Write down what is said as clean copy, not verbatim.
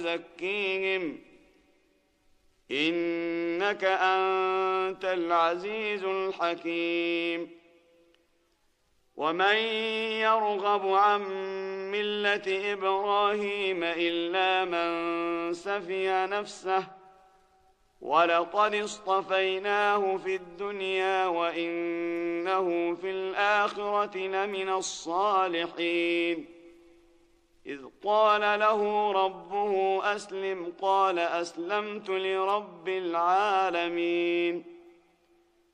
زكيهم إنك أنت العزيز الحكيم. ومن يرغب عن ملة إبراهيم إلا من سفي نفسه ولقد اصطفيناه في الدنيا وإنه في الآخرة لمن الصالحين. إذ قال له ربه أسلم قال أسلمت لرب العالمين.